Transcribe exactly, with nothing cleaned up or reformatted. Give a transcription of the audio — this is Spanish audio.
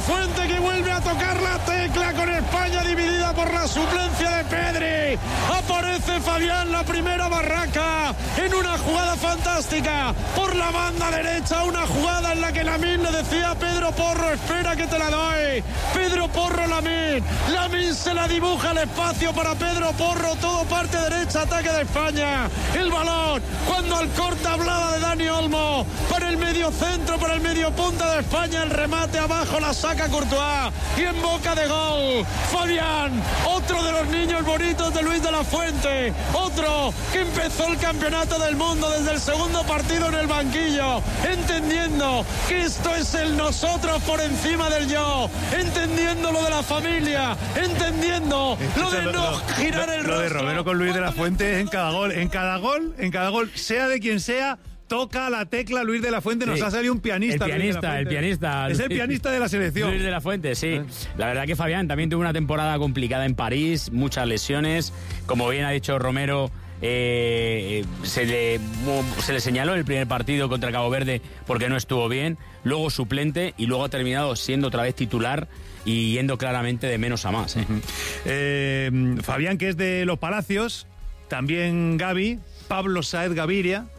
Fuente, que vuelve a tocar la tecla con España dividida por la suplencia de Pedri. Aparece Fabián, la primera barraca, en una jugada fantástica por la banda derecha, una jugada en la que Lamine le decía a Pedro Porro, espera que te la doy. Pedro Porro, Lamine, Lamine se la dibuja al espacio para Pedro Porro, todo parte derecha, ataque de España. El balón, cuando Alcorta hablaba de Dani Olmo, para el medio centro, para el medio punta de España, el remate abajo, la saca Courtois y en boca de gol Fabián, otro de los niños bonitos de Luis de la Fuente, otro que empezó el campeonato del mundo desde el segundo partido en el banquillo, entendiendo que esto es el nosotros por encima del yo, entendiendo lo de la familia, entendiendo lo de no girar el rostro. Lo de Romero con Luis de la Fuente en cada gol, en cada gol, en cada gol, sea de quien sea, toca la tecla Luis de la Fuente. Sí. Nos ha salido un pianista. El pianista, el pianista. Es el pianista de la selección. Luis de la Fuente, sí. La verdad que Fabián también tuvo una temporada complicada en París, muchas lesiones. Como bien ha dicho Romero, eh, se, le, se le señaló en el primer partido contra Cabo Verde porque no estuvo bien. Luego suplente y luego ha terminado siendo otra vez titular y yendo claramente de menos a más. ¿eh? Uh-huh. eh, Fabián, que es de Los Palacios, también Gavi, Pablo Sáez Gaviria,